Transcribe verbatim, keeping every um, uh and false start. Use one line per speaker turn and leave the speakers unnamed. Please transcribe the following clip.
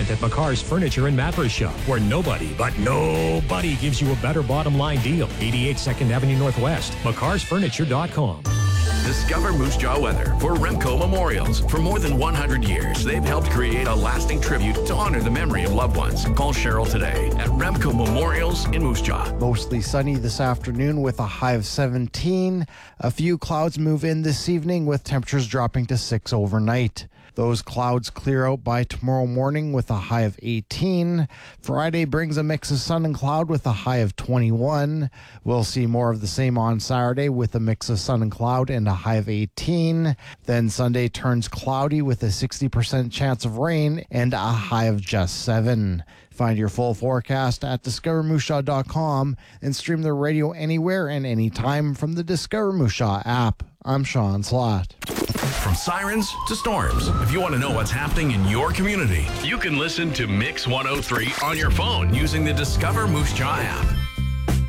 event at McCarr's Furniture and Mattress Shop, where nobody, but nobody, gives you a better bottom line deal. eighty-eight second Avenue Northwest, mccars furniture dot com.
Discover Moose Jaw Weather for Remco Memorials. For more than one hundred years, they've helped create a lasting tribute to honor the memory of loved ones. Call Cheryl today at Remco Memorials in Moose Jaw.
Mostly sunny this afternoon with a high of seventeen. A few clouds move in this evening with temperatures dropping to six overnight. Those clouds clear out by tomorrow morning with a high of eighteen. Friday brings a mix of sun and cloud with a high of twenty-one. We'll see more of the same on Saturday with a mix of sun and cloud and a high of eighteen. Then Sunday turns cloudy with a sixty percent chance of rain and a high of just seven. Find your full forecast at discover moose jaw dot com and stream the radio anywhere and anytime from the Discover Moose Jaw app. I'm Sean Slott.
From sirens to storms, if you want to know what's happening in your community, you can listen to Mix one oh three on your phone using the Discover Moose Jaw app.